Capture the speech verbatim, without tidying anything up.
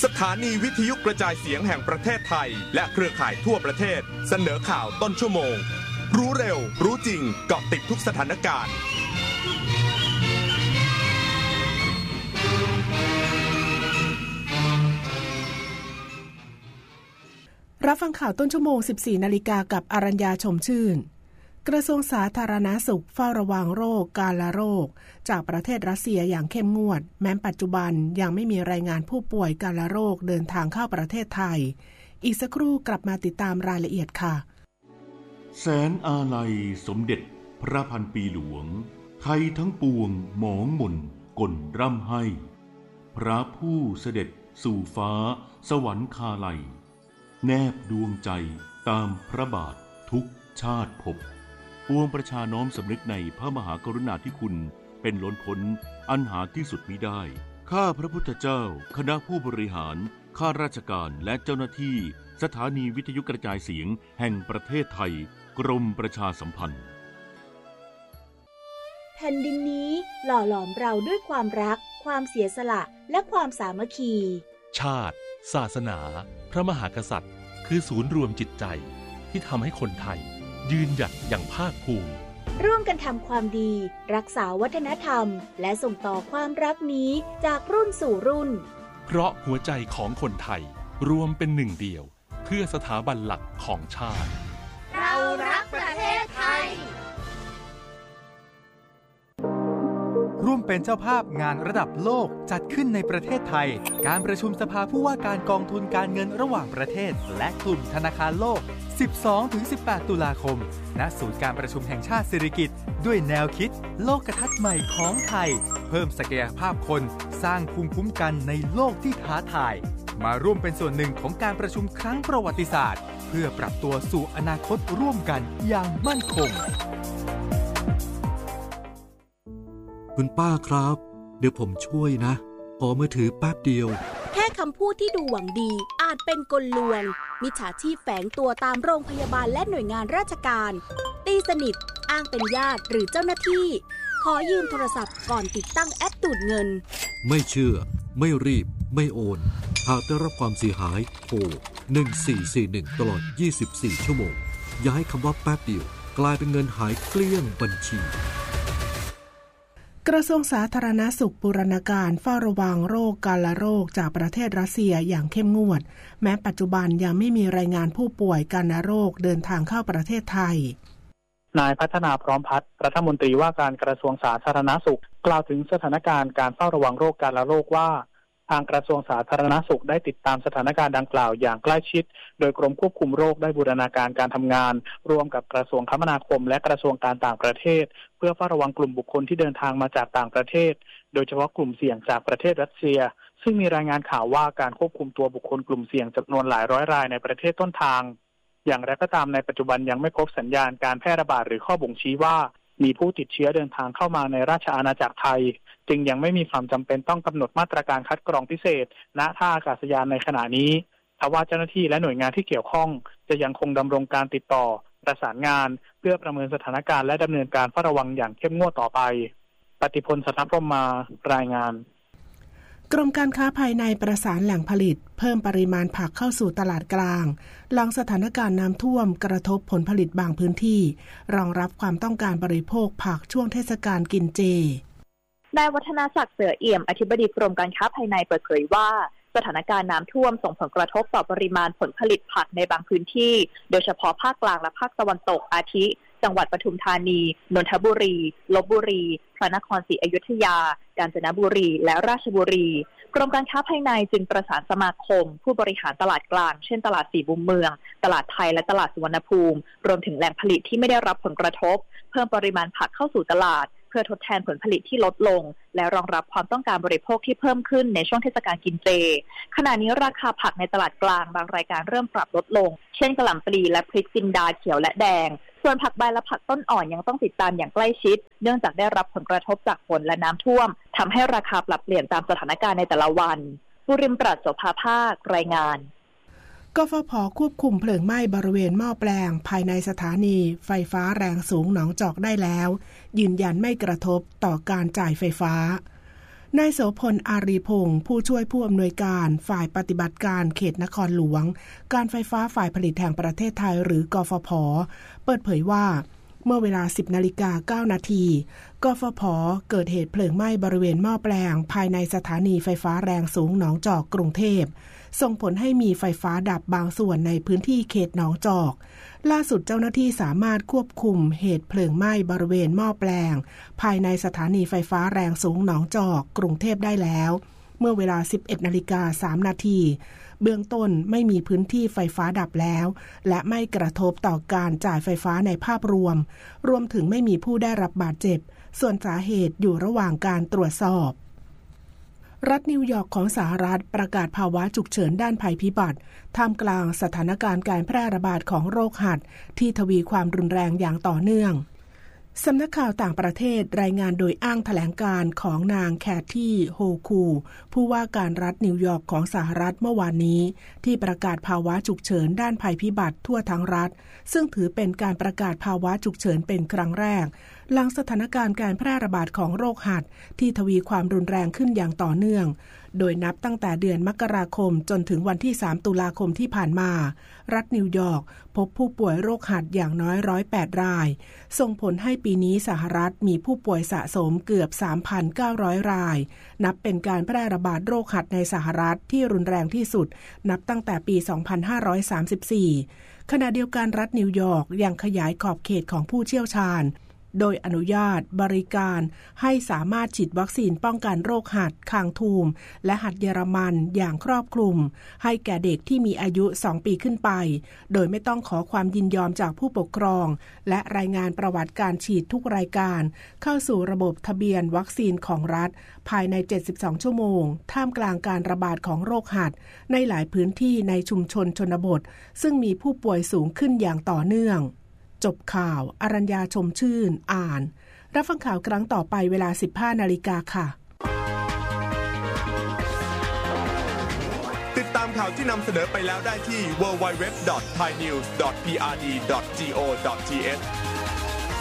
สถานีวิทยุกระจายเสียงแห่งประเทศไทยและเครือข่ายทั่วประเทศเสนอข่าวต้นชั่วโมงรู้เร็วรู้จริงเกาะติดทุกสถานการณ์รับฟังข่าวต้นชั่วโมง สิบสี่นาฬิกากับอรัญญาชมชื่นกระทรวงสาธารณสุขเฝ้าระวังโรคกาฬโรคจากประเทศรัสเซียอย่างเข้มงวดแม้ปัจจุบันยังไม่มีรายงานผู้ป่วยกาฬโรคเดินทางเข้าประเทศไทยอีกสักครู่กลับมาติดตามรายละเอียดค่ะแสนอาลัยสมเด็จพระพันปีหลวงไทยทั้งปวงหมองหม่นก่นร่ำให้พระผู้เสด็จสู่ฟ้าสวรรคาลัยแนบดวงใจตามพระบาททุกชาติภพปวงประชาน้อมสำนึกในพระมหากรุณาธิคุณเป็นล้นพ้นอันหาที่สุดมิได้ข้าพระพุทธเจ้าคณะผู้บริหารข้าราชการและเจ้าหน้าที่สถานีวิทยุกระจายเสียงแห่งประเทศไทยกรมประชาสัมพันธ์แผ่นดินนี้หล่อหลอมเราด้วยความรักความเสียสละและความสามัคคีชาติศาสนาพระมหากษัตริย์คือศูนย์รวมจิตใจที่ทำให้คนไทยยืนหยัดอย่างภาคภูมิร่วมกันทำความดีรักษาวัฒนธรรมและส่งต่อความรักนี้จากรุ่นสู่รุ่นเพราะหัวใจของคนไทยรวมเป็นหนึ่งเดียวเพื่อสถาบันหลักของชาติเรารักประเทศไทยร่วมเป็นเจ้าภาพงานระดับโลกจัดขึ้นในประเทศไทยการประชุมสภาผู้ว่าการกองทุนการเงินระหว่างประเทศและกลุ่มธนาคารโลก สิบสองถึงสิบแปด ตุลาคมณศูนย์การประชุมแห่งชาติสิริกิติ์ด้วยแนวคิดโลกทัศน์ใหม่ของไทยเพิ่มศักยภาพคนสร้างภูมิคุ้มกันในโลกที่ท้าทายมาร่วมเป็นส่วนหนึ่งของการประชุมครั้งประวัติศาสตร์เพื่อปรับตัวสู่อนาคตร่วมกันอย่างมั่นคงคุณป้าครับเดี๋ยวผมช่วยนะขอมือถือแป๊บเดียวแค่คำพูดที่ดูหวังดีอาจเป็นกลลวงมิจฉาชีพแฝงตัวตามโรงพยาบาลและหน่วยงานราชการตีสนิทอ้างเป็นญาติหรือเจ้าหน้าที่ขอยืมโทรศัพท์ก่อนติดตั้งแอปดูดเงินไม่เชื่อไม่รีบไม่โอนหากได้รับความเสียหายโทรหนึ่งสี่สี่หนึ่งตลอดยี่สิบสี่ชั่วโมงอย่าให้คำว่าแป๊บเดียวกลายเป็นเงินหายเกลี้ยงบัญชีกระทรวงสาธารณสุขบูรณาการเฝ้าระวังโรคกาฬโรคจากประเทศรัสเซียอย่างเข้มงวดแม้ปัจจุบันยังไม่มีรายงานผู้ป่วยกาฬโรคเดินทางเข้าประเทศไทยนายพัฒนาพร้อมพัฒน์รัฐมนตรีว่าการกระทรวงสาธารณสุขกล่าวถึงสถานการณ์การเฝ้าระวังโรคกาฬโรคว่าทางกระทรวงสาธารณสุขได้ติดตามสถานการณ์ดังกล่าวอย่างใกล้ชิดโดยกรมควบคุมโรคได้บูรณาการการทำงานร่วมกับกระทรวงคมนาคมและกระทรวงการต่างประเทศเพื่อเฝ้าระวังกลุ่มบุคคลที่เดินทางมาจากต่างประเทศโดยเฉพาะกลุ่มเสี่ยงจากประเทศรัสเซียซึ่งมีรายงานข่าวว่าการควบคุมตัวบุคคลกลุ่มเสี่ยงจำนวนหลายร้อยรายในประเทศต้นทางอย่างไรก็ตามในปัจจุบันยังไม่พบสัญญาณการแพร่ระบาดหรือข้อบ่งชี้ว่ามีผู้ติดเชื้อเดินทางเข้ามาในราชอาณาจักรไทยจึงยังไม่มีความจำเป็นต้องกำหนดมาตรการคัดกรองพิเศษณท่าอากาศยานในขณะนี้ทว่าเจ้าหน้าที่และหน่วยงานที่เกี่ยวข้องจะยังคงดำรงการติดต่อประสานงานเพื่อประเมินสถานการณ์และดำเนินการเฝ้าระวังอย่างเข้มงวดต่อไปปฏิพล สัทธพรหมารายงานกรมการค้าภายในประสานแหล่งผลิตเพิ่มปริมาณผักเข้าสู่ตลาดกลางหลังสถานการณ์น้ำท่วมกระทบผลผลิตบางพื้นที่รองรับความต้องการบริโภคผักช่วงเทศกาลกินเจนายวัฒนาศักดิ์เสือเอี่ยมอธิบดีกรมการค้าภายในเปิดเผยว่าสถานการณ์น้ำท่วมส่งผลกระทบต่อปริมาณผลผลิตผักในบางพื้นที่โดยเฉพาะภาคกลางและภาคตะวันตกอาทิจังหวัดปทุมธานีนนทบุรีลพบุรีพระนครศรีอยุธยากาญจนบุรีและราชบุรีกรมการค้าภายในจึงประสานสมาคมผู้บริหารตลาดกลางเช่นตลาดสี่มุมเมืองตลาดไทยและตลาดสุวรรณภูมิรวมถึงแหล่งผลิตที่ไม่ได้รับผลกระทบเพิ่มปริมาณผักเข้าสู่ตลาดเพื่อทดแทนผลผลิตที่ลดลงและรองรับความต้องการบริโภคที่เพิ่มขึ้นในช่วงเทศกาลกินเจขณะนี้ราคาผักในตลาดกลางบางรายการเริ่มปรับลดลงเช่นกะหล่ำปลีและพริกจินดาเขียวและแดงส่วนผักใบและผักต้นอ่อนยังต้องติดตามอย่างใกล้ชิดเนื่องจากได้รับผลกระทบจากฝนและน้ำท่วมทำให้ราคาปรับเปลี่ยนตามสถานการณ์ในแต่ละวันบุริมปราชโสภาภาครายงานกฟผ.ควบคุมเพลิงไหม้บริเวณหม้อแปลงภายในสถานีไฟฟ้าแรงสูงหนองจอกได้แล้วยืนยันไม่กระทบต่อการจ่ายไฟฟ้านายโสพลอารีพงศ์ผู้ช่วยผู้อำนวยการฝ่ายปฏิบัติการเขตนครหลวงการไฟฟ้าฝ่ายผลิตแห่งประเทศไทยหรือกฟผ.เปิดเผยว่าเมื่อเวลา สิบนาฬิกาเก้านาทีกฟผ.เกิดเหตุเพลิงไหม้บริเวณหม้อแปลงภายในสถานีไฟฟ้าแรงสูงหนองจอกกรุงเทพส่งผลให้มีไฟฟ้าดับบางส่วนในพื้นที่เขตหนองจอกล่าสุดเจ้าหน้าที่สามารถควบคุมเหตุเพลิงไหม้บริเวณหม้อแปลงภายในสถานีไฟฟ้าแรงสูงหนองจอกกรุงเทพได้แล้วเมื่อเวลา สิบเอ็ดนาฬิกาสามนาทีเบื้องต้นไม่มีพื้นที่ไฟฟ้าดับแล้วและไม่กระทบต่อการจ่ายไฟฟ้าในภาพรวมรวมถึงไม่มีผู้ได้รับบาดเจ็บส่วนสาเหตุอยู่ระหว่างการตรวจสอบรัฐนิวยอร์กของสหรัฐประกาศภาวะฉุกเฉินด้านภัยพิบัติท่ามกลางสถานการณ์การแพร่ระบาดของโรคหัดที่ทวีความรุนแรงอย่างต่อเนื่องสำนักข่าวต่างประเทศรายงานโดยอ้างแถลงการของนางแคทตี้โฮคูผู้ว่าการรัฐนิวยอร์กของสหรัฐเมื่อวานนี้ที่ประกาศภาวะฉุกเฉินด้านภัยพิบัติทั่วทั้งรัฐซึ่งถือเป็นการประกาศภาวะฉุกเฉินเป็นครั้งแรกหลังสถานการณ์การแพร่ระบาดของโรคหัดที่ทวีความรุนแรงขึ้นอย่างต่อเนื่องโดยนับตั้งแต่เดือนมกราคมจนถึงวันที่สามตุลาคมที่ผ่านมารัฐนิวยอร์กพบผู้ป่วยโรคหัดอย่างน้อยหนึ่งร้อยแปดรายส่งผลให้ปีนี้สหรัฐมีผู้ป่วยสะสมเกือบ สามพันเก้าร้อยรายนับเป็นการแพร่ระบาดโรคหัดในสหรัฐที่รุนแรงที่สุดนับตั้งแต่ปีสองพันห้าร้อยสามสิบสี่ขณะเดียวกันรัฐนิวยอร์กยังขยายขอบเขตของผู้เชี่ยวชาญโดยอนุญาตบริการให้สามารถฉีดวัคซีนป้องกันโรคหัดคางทูมและหัดเยอรมันอย่างครอบคลุมให้แก่เด็กที่มีอายุสองปีขึ้นไปโดยไม่ต้องขอความยินยอมจากผู้ปกครองและรายงานประวัติการฉีดทุกรายการเข้าสู่ระบบทะเบียนวัคซีนของรัฐภายในเจ็ดสิบสองชั่วโมงท่ามกลางการระบาดของโรคหัดในหลายพื้นที่ในชุมชนชนบทซึ่งมีผู้ป่วยสูงขึ้นอย่างต่อเนื่องจบข่าวอรัญญาชมชื่นอ่านรับฟังข่าวครั้งต่อไปเวลา สิบห้านาฬิกาค่ะติดตามข่าวที่นำเสนอไปแล้วได้ที่ ดับเบิลยู ดับเบิลยู ดับเบิลยู ดอท ไทยนิวส์ ดอท พี อาร์ ดี ดอท จี โอ ดอท ที เอช